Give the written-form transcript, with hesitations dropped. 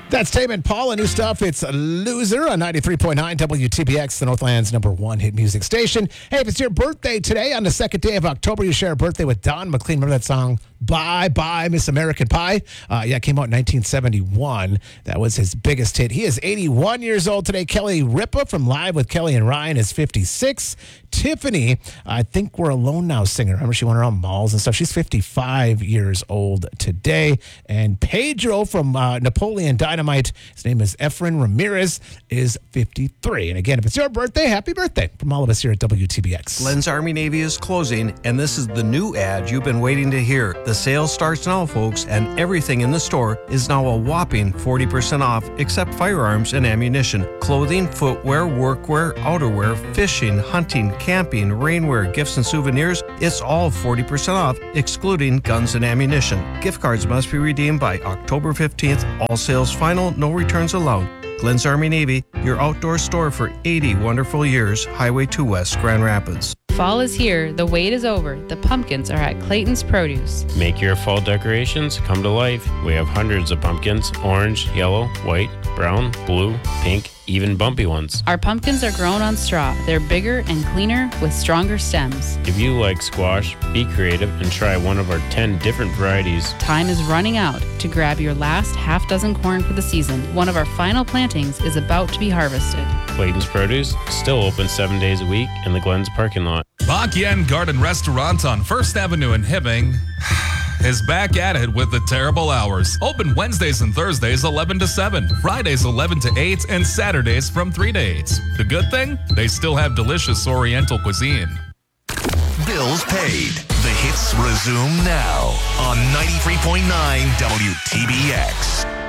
That's Tame Impala, new stuff. It's a Loser on 93.9 WTBX, the Northland's #1 hit music station. Hey, if it's your birthday today, on the second day of October, you share a birthday with Don McLean. Remember that song, Bye Bye Miss American Pie? It came out in 1971. That was his biggest hit. He is 81 years old today. Kelly Ripa from Live with Kelly and Ryan is 56. Tiffany, I Think We're Alone Now singer. Remember, she went around malls and stuff. She's 55 years old today. And Pedro from Napoleon Dynamite, his name is Efren Ramirez, is 53. And again, if it's your birthday, happy birthday from all of us here at WTBX. Glenn's Army Navy is closing, and this is the new ad you've been waiting to hear. The sale starts now, folks, and everything in the store is now a whopping 40% off, except firearms and ammunition, clothing, footwear, workwear, outerwear, fishing, hunting, camping, rainwear, gifts and souvenirs. It's all 40% off, excluding guns and ammunition. Gift cards must be redeemed by October 15th. All sales final, no returns allowed. Glenn's Army Navy, your outdoor store for 80 wonderful years. Highway 2 West, Grand Rapids. Fall is here. The wait is over. The pumpkins are at Clayton's Produce. Make your fall decorations come to life. We have hundreds of pumpkins, orange, yellow, white, brown, blue, pink, even bumpy ones. Our pumpkins are grown on straw. They're bigger and cleaner with stronger stems. If you like squash, be creative and try one of our 10 different varieties. Time is running out to grab your last half dozen corn for the season. One of our final plantings is about to be harvested. Clayton's Produce, still open 7 days a week in the Glens parking lot. Bak Yen Garden Restaurant on 1st Avenue in Hibbing is back at it with the terrible hours. Open Wednesdays and Thursdays 11 to 7, Fridays 11 to 8, and Saturdays from 3 to 8. The good thing? They still have delicious Oriental cuisine. Bills paid. The hits resume now on 93.9 WTBX.